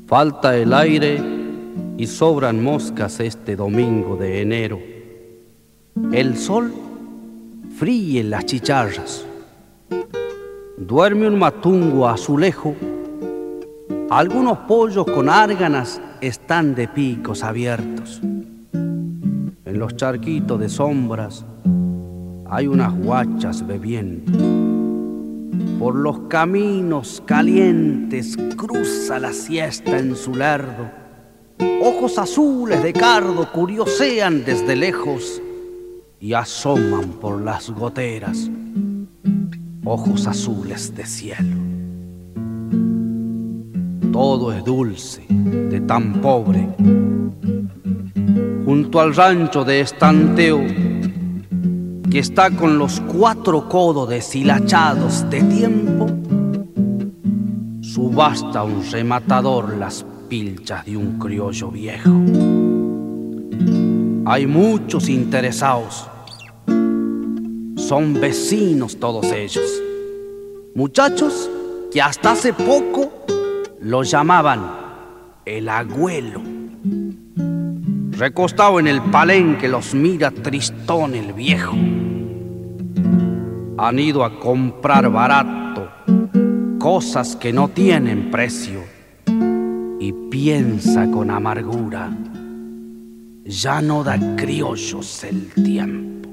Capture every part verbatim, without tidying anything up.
Falta el aire y sobran moscas este domingo de enero. El sol fríe las chicharras. Duerme un matungo azulejo. Algunos pollos con árganas están de picos abiertos. En los charquitos de sombras hay unas guachas bebiendo. Por los caminos calientes cruza la siesta en su lerdo. Ojos azules de cardo curiosean desde lejos y asoman por las goteras. Ojos azules de cielo. Todo es dulce de tan pobre. Junto al rancho de estanteo que está con los cuatro codos deshilachados de tiempo, subasta un rematador las pilchas de un criollo viejo. Hay muchos interesados. Son vecinos todos ellos. Muchachos que hasta hace poco lo llamaban el abuelo. Recostado en el palenque los mira tristón el viejo. Han ido a comprar barato cosas que no tienen precio y piensa con amargura: ya no da criollos el tiempo.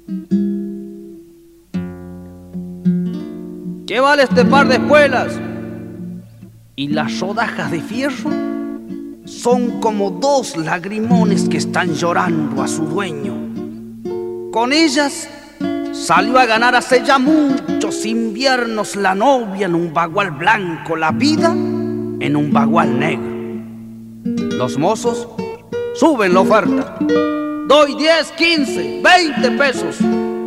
¿Qué vale este par de espuelas? Y las rodajas de fierro son como dos lagrimones que están llorando a su dueño. Con ellas salió a ganar hace ya muchos inviernos la novia en un bagual blanco, la vida en un bagual negro. Los mozos suben la oferta. Doy diez, quince, veinte pesos.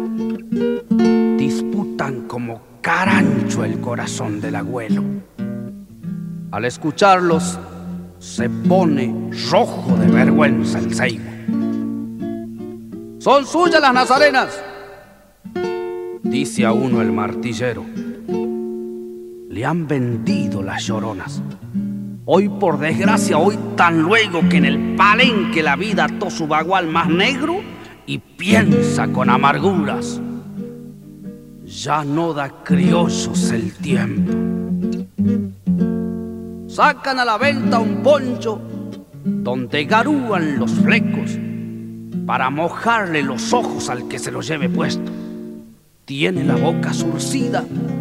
Disputan como carancho el corazón del abuelo. Al escucharlos se pone rojo de vergüenza el ceibo. «Son suyas las nazarenas», dice a uno el martillero. Le han vendido las lloronas. Hoy por desgracia, hoy tan luego que en el palenque la vida ató su bagual más negro y piensa con amarguras: ya no da criollos el tiempo. Sacan a la venta un poncho donde garúan los flecos para mojarle los ojos al que se lo lleve puesto. Tiene la boca surcida